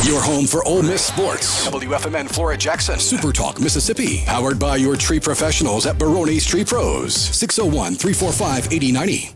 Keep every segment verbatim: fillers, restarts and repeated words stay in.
Your home for Ole Miss sports. W F M N Flora Jackson. Super Talk Mississippi. Powered by your tree professionals at Barone's Tree Pros. six oh one, three four five, eight oh nine oh.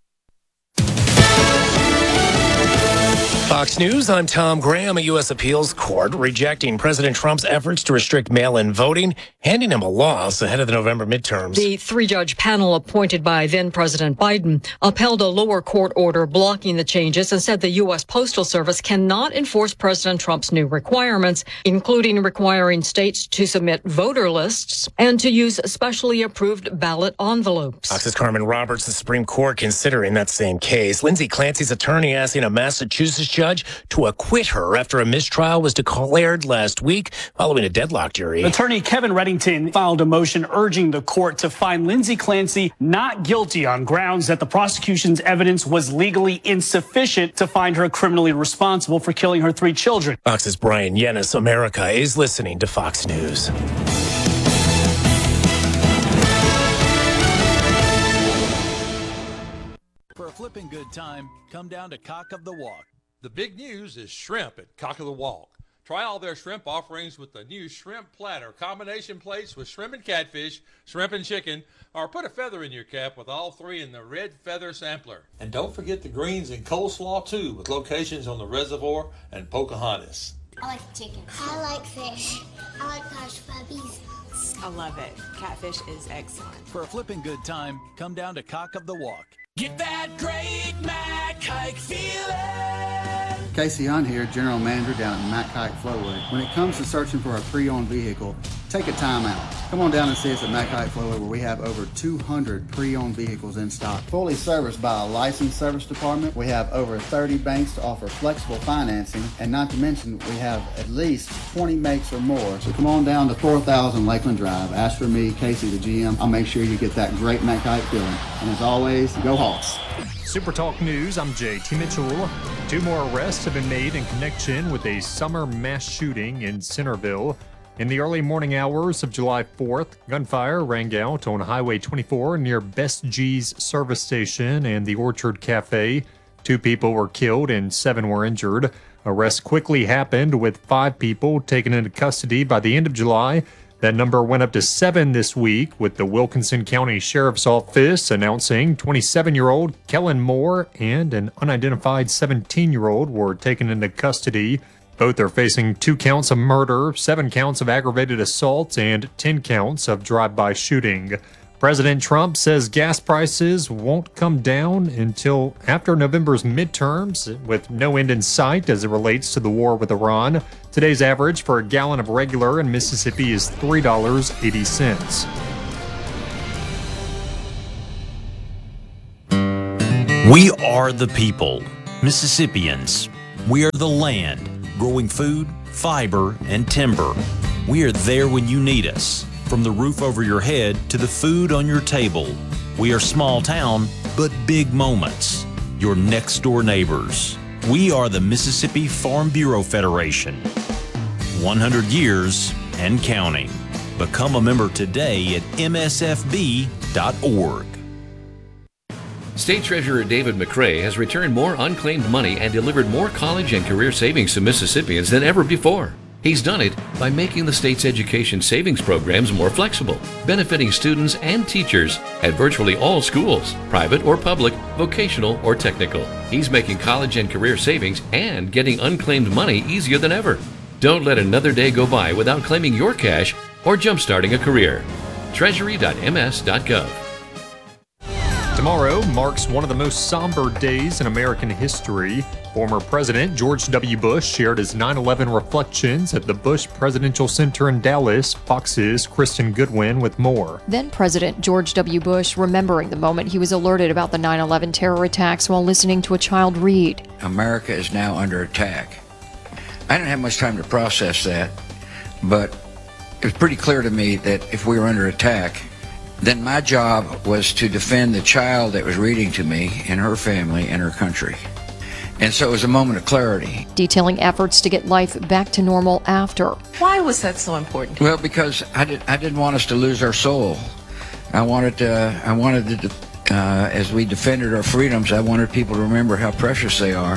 Fox News, I'm Tom Graham. A U S appeals court rejecting President Trump's efforts to restrict mail-in voting, handing him a loss ahead of the November midterms. The three-judge panel appointed by then-President Biden upheld a lower court order blocking the changes and said the U S Postal Service cannot enforce President Trump's new requirements, including requiring states to submit voter lists and to use specially approved ballot envelopes. Fox's Carmen Roberts, the Supreme Court considering that same case. Lindsay Clancy's attorney asking a Massachusetts judge to acquit her after a mistrial was declared last week following a deadlock jury. Attorney Kevin Reddington filed a motion urging the court to find Lindsay Clancy not guilty on grounds that the prosecution's evidence was legally insufficient to find her criminally responsible for killing her three children. Fox's Brian Yennis. America is listening to Fox News. For a flipping good time, come down to Cock of the Walk. The big news is shrimp at Cock of the Walk. Try all their shrimp offerings with the new shrimp platter, combination plates with shrimp and catfish, shrimp and chicken, or put a feather in your cap with all three in the red feather sampler. And don't forget the greens and coleslaw too, with locations on the Reservoir and Pocahontas. I like chicken. I like fish. I like hush puppies. I love it. Catfish is excellent. For a flipping good time, come down to Cock of the Walk. Get that great Mac Hike feeling. Casey Hunt here, General Manager down at Mac Hike Flowway. When it comes to searching for a pre-owned vehicle, take a time out. Come on down and see us at Mac Hike Flowway, where we have over two hundred pre-owned vehicles in stock. Fully serviced by a licensed service department. We have over thirty banks to offer flexible financing, and not to mention we have at least twenty makes or more. So come on down to four thousand Lakeland Drive. Ask for me, Casey, the G M. I'll make sure you get that great Mac Hike feeling. And as always, go Hawks. Super Talk News, I'm J T Mitchell. Two more arrests have been made in connection with a summer mass shooting in Centerville. In the early morning hours of July fourth, gunfire rang out on Highway twenty-four near Best G's service station and the Orchard Cafe. Two people were killed and seven were injured. Arrests quickly happened with five people taken into custody by the end of July. That number went up to seven this week, with the Wilkinson County Sheriff's Office announcing twenty-seven-year-old Kellen Moore and an unidentified seventeen-year-old were taken into custody. Both are facing two counts of murder, seven counts of aggravated assault, and ten counts of drive-by shooting. President Trump says gas prices won't come down until after November's midterms, with no end in sight as it relates to the war with Iran. Today's average for a gallon of regular in Mississippi is three dollars and eighty cents. We are the people, Mississippians. We are the land, growing food, fiber, and timber. We are there when you need us. From the roof over your head to the food on your table. We are small town, but big moments. Your next door neighbors. We are the Mississippi Farm Bureau Federation. one hundred years and counting. Become a member today at M S F B dot org. State Treasurer David McRae has returned more unclaimed money and delivered more college and career savings to Mississippians than ever before. He's done it by making the state's education savings programs more flexible, benefiting students and teachers at virtually all schools, private or public, vocational or technical. He's making college and career savings and getting unclaimed money easier than ever. Don't let another day go by without claiming your cash or jumpstarting a career. Treasury dot M S dot gov. Tomorrow marks one of the most somber days in American history. Former President George W. Bush shared his nine eleven reflections at the Bush Presidential Center in Dallas. Fox's Kristen Goodwin with more. Then President George W. Bush remembering the moment he was alerted about the nine eleven terror attacks while listening to a child read. America is now under attack. I didn't have much time to process that, but it was pretty clear to me that if we were under attack, then my job was to defend the child that was reading to me and her family and her country. And so it was a moment of clarity. Detailing efforts to get life back to normal after. Why was that so important? Well, because I, did, I didn't want us to lose our soul. I wanted, uh, I wanted to, uh, as we defended our freedoms, I wanted people to remember how precious they are.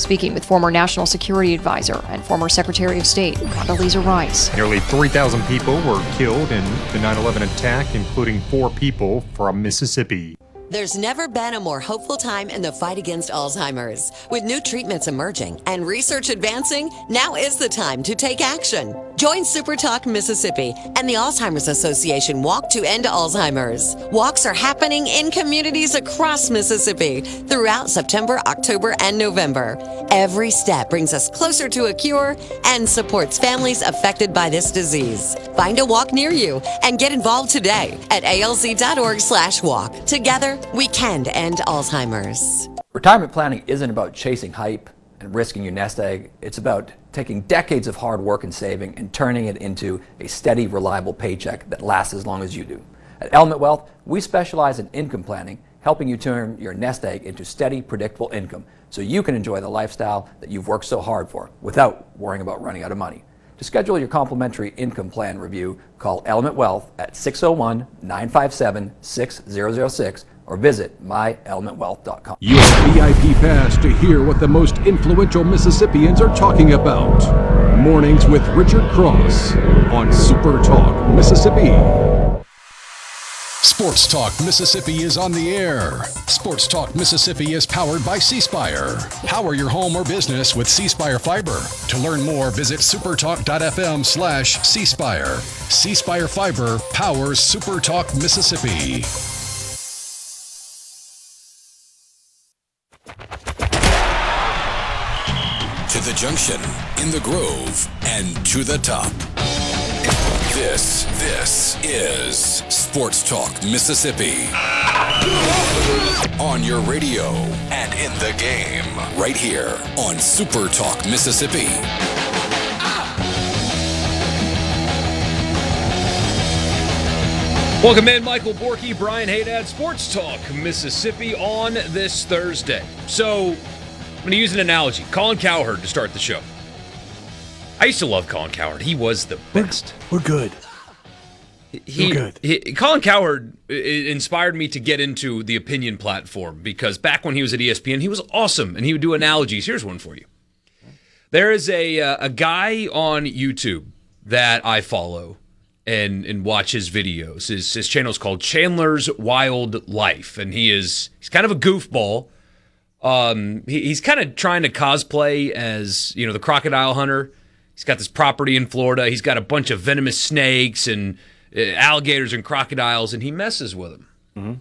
speaking with former National Security Advisor and former Secretary of State Condoleezza Rice. Nearly three thousand people were killed in the nine eleven attack, including four people from Mississippi. There's never been a more hopeful time in the fight against Alzheimer's. With new treatments emerging and research advancing, now is the time to take action. Join Super Talk Mississippi and the Alzheimer's Association Walk to End Alzheimer's. Walks are happening in communities across Mississippi throughout September, October, and November. Every step brings us closer to a cure and supports families affected by this disease. Find a walk near you and get involved today at alz.org slash walk. Together, we can end Alzheimer's. Retirement planning isn't about chasing hype and risking your nest egg. It's about taking decades of hard work and saving and turning it into a steady, reliable paycheck that lasts as long as you do. At Element Wealth, we specialize in income planning, helping you turn your nest egg into steady, predictable income so you can enjoy the lifestyle that you've worked so hard for without worrying about running out of money. To schedule your complimentary income plan review, call Element Wealth at six oh one, nine five seven, six zero zero six or visit my element wealth dot com. Your V I P pass to hear what the most influential Mississippians are talking about. Mornings with Richard Cross on Super Talk Mississippi. Sports Talk Mississippi is on the air. Sports Talk Mississippi is powered by C Spire. Power your home or business with C Spire Fiber. To learn more, visit supertalk.fm slash C Spire. C Spire Fiber powers Super Talk Mississippi. To the junction, in the Grove, and to the top. This, this is Sports Talk Mississippi. On your radio and in the game, right here on Super Talk Mississippi. Welcome in, Michael Borky, Brian Haydad, Sports Talk Mississippi on this Thursday. So, I'm going to use an analogy. Colin Cowherd to start the show. I used to love Colin Cowherd. He was the best. We're, we're good. He, we're good. He, Colin Cowherd inspired me to get into the opinion platform because back when he was at E S P N, he was awesome, and he would do analogies. Here's one for you. There is a uh, a guy on YouTube that I follow and and watch his videos. His his channel is called Chandler's Wild Life, and he is he's kind of a goofball. Um, he, he's kind of trying to cosplay as, you know, the crocodile hunter. He's got this property in Florida. He's got a bunch of venomous snakes and uh, alligators and crocodiles, and he messes with them. Mm-hmm.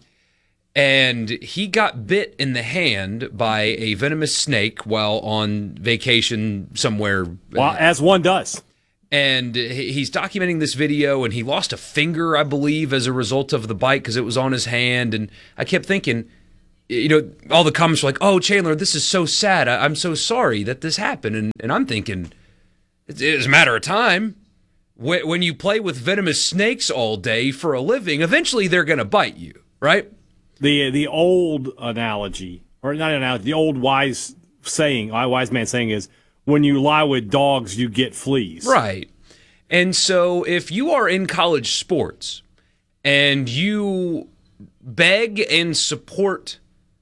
And he got bit in the hand by a venomous snake while on vacation somewhere. Well, as one does. And he's documenting this video, and he lost a finger, I believe, as a result of the bite because it was on his hand. And I kept thinking, you know, all the comments were like, oh, Chandler, this is so sad. I- I'm so sorry that this happened. And, and I'm thinking, it's, it's a matter of time. When, when you play with venomous snakes all day for a living, eventually they're going to bite you, right? The the old analogy, or not analogy, the old wise saying, wise man saying is, when you lie with dogs, you get fleas. Right. And so if you are in college sports and you beg and support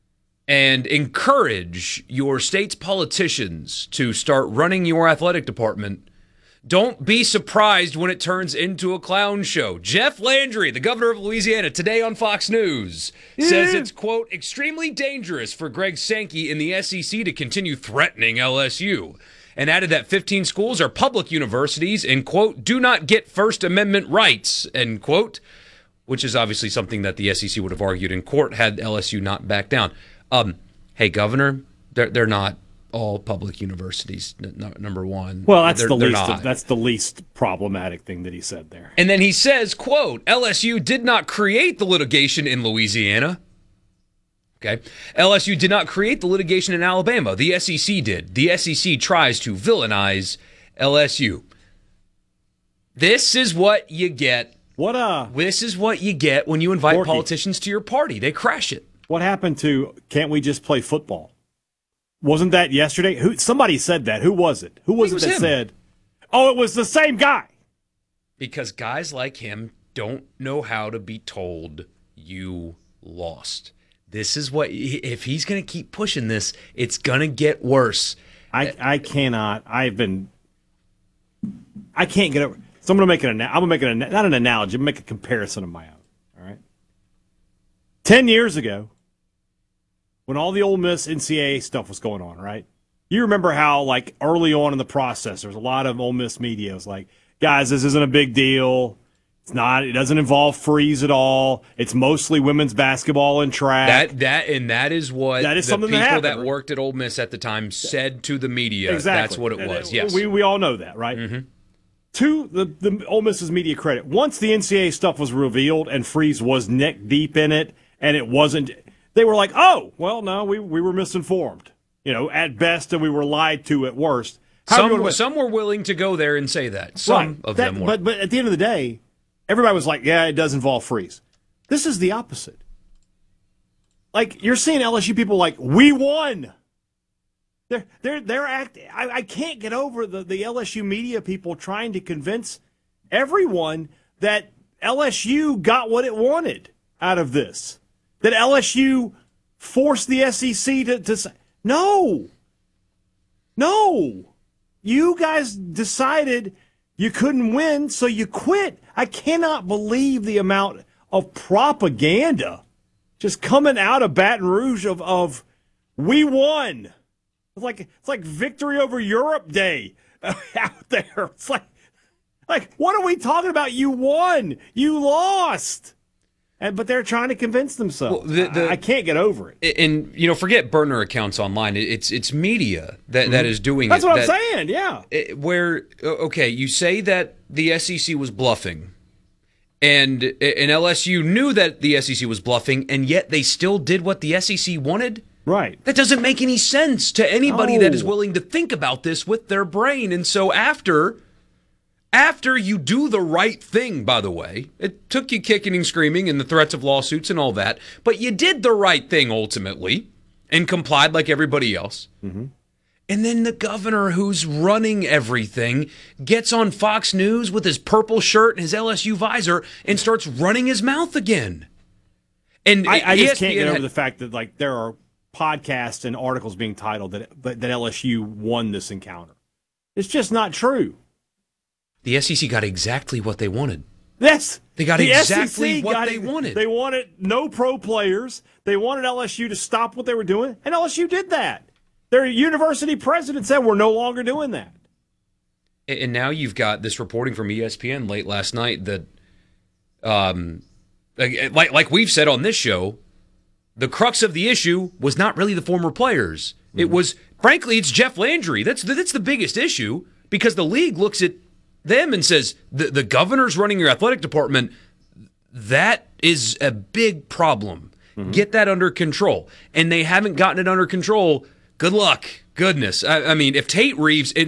and encourage your state's politicians to start running your athletic department, don't be surprised when it turns into a clown show. Jeff Landry, the governor of Louisiana, today on Fox News, yeah. says it's, quote, extremely dangerous for Greg Sankey in the S E C to continue threatening L S U, and added that fifteen schools are public universities and, quote, do not get First Amendment rights, end quote, which is obviously something that the S E C would have argued in court had L S U not backed down. Um, hey, Governor, they're, they're not all public universities, n- number one. Well, that's they're, the they're least. not. That's the least problematic thing that he said there. And then he says, quote, L S U did not create the litigation in Louisiana. Okay. L S U did not create the litigation in Alabama. The S E C did. The S E C tries to villainize L S U. This is what you get. What uh This is what you get when you invite Borky. politicians to your party. They crash it. What happened to can't we just play football? Wasn't that yesterday? Who somebody said that. Who was it? Who was it, it was that him. said, oh, it was the same guy? Because guys like him don't know how to be told you lost. This is what, if he's going to keep pushing this, it's going to get worse. I I cannot. I've been. I can't get over. So I'm going to make an. I'm going to make an not an analogy. I'm going to make a comparison of my own. All right. Ten years ago, when all the Ole Miss N C double A stuff was going on, right? You remember how, like, early on in the process, there was a lot of Ole Miss media. It was like, guys, this isn't a big deal. It's not. It doesn't involve freeze at all. It's mostly women's basketball and track. That that and that is what that is the something people that, happened, that right? worked at Ole Miss at the time said to the media. Exactly. That's what it was. Yes, we we all know that, right? Mm-hmm. To the the Ole Miss's media credit, once the N C double A stuff was revealed and freeze was neck deep in it, and it wasn't, they were like, oh, well, no, we we were misinformed. You know, at best, and we were lied to at worst. How Some some were willing to go there and say that. Some right. of that, them were. But but at the end of the day, everybody was like, yeah, it does involve freeze. This is the opposite. Like, you're seeing L S U people like, we won. They're they're they're acting. I, I can't get over the, the L S U media people trying to convince everyone that L S U got what it wanted out of this. That L S U forced the S E C to, to say, no. No. You guys decided you couldn't win, so you quit. I cannot believe the amount of propaganda just coming out of Baton Rouge of, of we won. It's like it's like victory over Europe Day out there. It's like, like what are we talking about? You won. You lost. And, but they're trying to convince themselves. Well, the, the, I, I can't get over it. And, you know, forget burner accounts online. It's it's media that, mm-hmm. that is doing That's it. That's what that, I'm saying, yeah. It, where, okay, you say that the S E C was bluffing. And, and L S U knew that the S E C was bluffing, and yet they still did what the S E C wanted? Right. That doesn't make any sense to anybody no. that is willing to think about this with their brain. And so after... After you do the right thing, by the way, it took you kicking and screaming and the threats of lawsuits and all that, but you did the right thing ultimately and complied like everybody else. Mm-hmm. And then the governor who's running everything gets on Fox News with his purple shirt and his L S U visor and starts running his mouth again. And I, I just E S P N can't get over had, the fact that like there are podcasts and articles being titled that that L S U won this encounter. It's just not true. The S E C got exactly what they wanted. Yes. They got the exactly S E C what got they it. wanted. They wanted no pro players. They wanted L S U to stop what they were doing, and L S U did that. Their university president said, we're no longer doing that. And now you've got this reporting from E S P N late last night that, um, like, like we've said on this show, the crux of the issue was not really the former players. Mm-hmm. It was, frankly, it's Jeff Landry. That's the, that's the biggest issue because the league looks at them and says, the, the governor's running your athletic department. That is a big problem. Mm-hmm. Get that under control. And they haven't gotten it under control. Good luck. Goodness. I, I mean, if Tate Reeves,